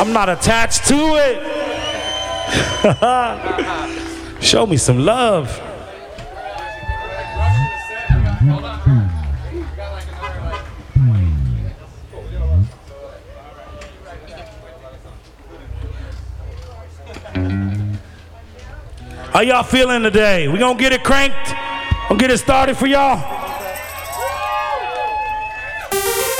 I'm not attached to it. Show me some love. How y'all feeling today? We gonna get it cranked? Gonna get it started for y'all?